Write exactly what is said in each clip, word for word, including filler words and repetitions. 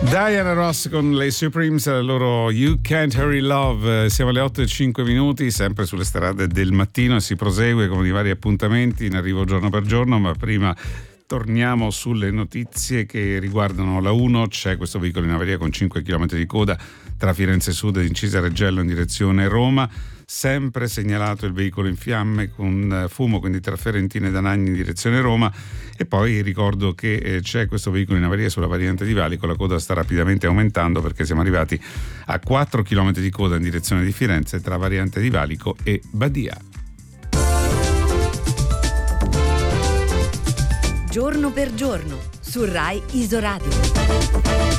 Diana Ross con le Supremes, la loro You Can't Hurry Love. Siamo alle otto e cinque minuti, sempre sulle strade del mattino, e si prosegue con i vari appuntamenti in arrivo giorno per giorno, ma prima torniamo sulle notizie che riguardano la uno. C'è questo veicolo in avaria con cinque chilometri di coda tra Firenze Sud ed Incisa Reggello in direzione Roma. Sempre segnalato il veicolo in fiamme con fumo, quindi tra Ferentina e Danagni in direzione Roma. E poi ricordo che eh, c'è questo veicolo in avaria sulla variante di Valico. La coda sta rapidamente aumentando perché siamo arrivati a quattro chilometri di coda in direzione di Firenze tra variante di Valico e Badia. Giorno per giorno su Rai Isoradio.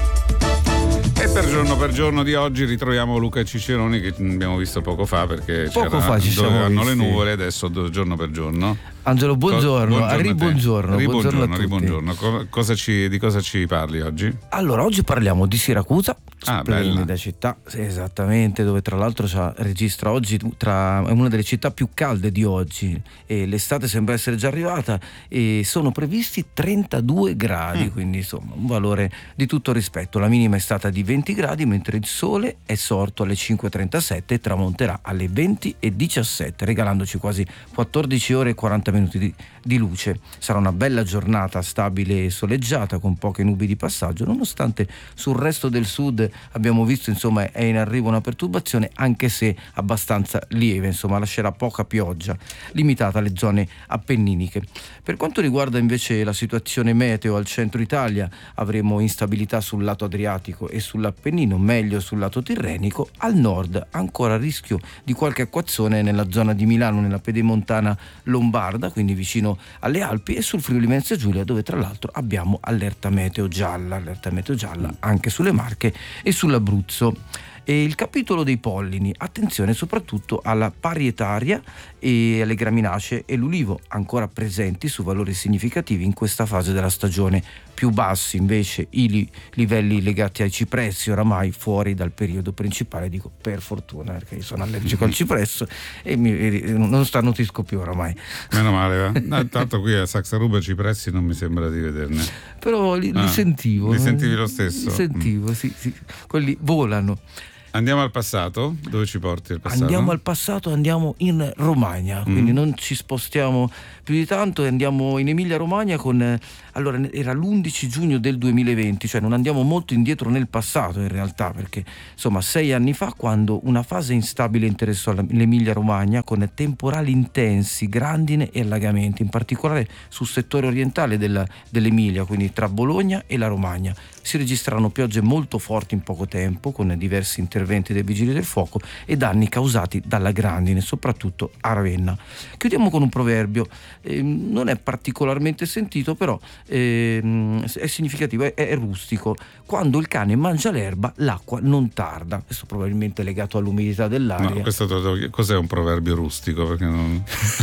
E per giorno per giorno di oggi ritroviamo Luca Ciceroni, che abbiamo visto poco fa perché poco fa ci siamo dovevano le visti. nuvole, adesso giorno per giorno. Angelo, buongiorno, buongiorno ribuongiorno, buongiorno, buongiorno, ribuongiorno. Co- cosa ci, di cosa ci parli oggi? Allora, oggi parliamo di Siracusa, Ah, splendida bella. città, sì, esattamente, dove tra l'altro c'ha, registra oggi tra, è una delle città più calde di oggi, e l'estate sembra essere già arrivata e sono previsti trentadue gradi, mm. quindi insomma un valore di tutto rispetto. La minima è stata di venti gradi, mentre il sole è sorto alle cinque e trentasette e tramonterà alle venti e diciassette, regalandoci quasi quattordici ore e quaranta minuti di, di luce. Sarà una bella giornata stabile e soleggiata con poche nubi di passaggio, nonostante sul resto del sud abbiamo visto insomma è in arrivo una perturbazione, anche se abbastanza lieve, insomma lascerà poca pioggia limitata alle zone appenniniche. Per quanto riguarda invece la situazione meteo al centro Italia, avremo instabilità sul lato Adriatico e sull'Appennino, meglio sul lato Tirrenico. Al nord ancora rischio di qualche acquazzone nella zona di Milano, nella pedemontana lombarda, quindi vicino alle Alpi, e sul Friuli Venezia Giulia, dove tra l'altro abbiamo allerta meteo gialla, allerta meteo gialla anche sulle Marche e sull'Abruzzo. E il capitolo dei pollini, attenzione soprattutto alla parietaria e alle graminacee e l'ulivo, ancora presenti su valori significativi in questa fase della stagione. Più bassi invece i li- livelli legati ai cipressi, oramai fuori dal periodo principale, dico per fortuna perché io sono allergico al cipresso e mi, e non starnutisco più oramai. Meno male, eh? No, tanto qui a Saxaruba cipressi non mi sembra di vederne. Però li, Ah, li sentivo. li sentivi lo stesso? Li sentivo, Mm. sì, sì. Quelli volano. Andiamo al passato? Dove ci porti il passato? Andiamo al passato, andiamo in Romagna, quindi Mm. non ci spostiamo più di tanto e andiamo in Emilia Romagna con, eh, allora era l'undici giugno del duemilaventi, cioè non andiamo molto indietro nel passato in realtà, perché insomma sei anni fa, quando una fase instabile interessò l'Emilia Romagna con temporali intensi, grandine e allagamenti, in particolare sul settore orientale della, dell'Emilia, quindi tra Bologna e la Romagna. Si registrarono piogge molto forti in poco tempo, con diversi interventi dei vigili del fuoco e danni causati dalla grandine, soprattutto a Ravenna. Chiudiamo con un proverbio, eh, non è particolarmente sentito, però eh, è significativo, è, è rustico. Quando il cane mangia l'erba, l'acqua non tarda. Questo probabilmente è legato all'umidità dell'aria. No, questo te lo devo chiedere. Cos'è un proverbio rustico? Perché non...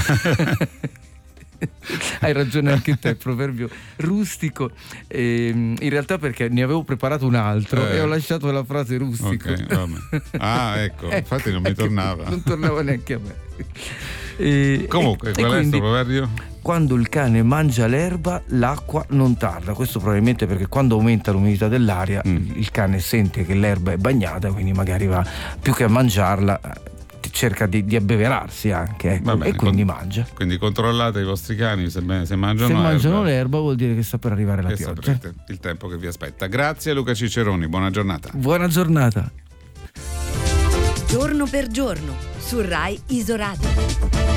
Hai ragione anche te, proverbio rustico, ehm, in realtà perché ne avevo preparato un altro eh. e ho lasciato la frase rustico. Ok, vabbè. Ah, ecco, Eh, infatti non mi ecco, tornava. non tornava neanche a me. E, Comunque, e, qual e è quindi, questo proverbio? quando il cane mangia l'erba, l'acqua non tarda. Questo probabilmente perché quando aumenta l'umidità dell'aria, Mm. il cane sente che l'erba è bagnata, quindi magari va, più che a mangiarla, cerca di, di abbeverarsi anche, ecco, Va bene, e quindi con- mangia. Quindi controllate i vostri cani se, se mangiano Se mangiano erba. l'erba vuol dire che sta per arrivare la E pioggia. saprete il tempo che vi aspetta. Grazie Luca Ciceroni, buona giornata. Buona giornata. Giorno per giorno su Rai Isoradio.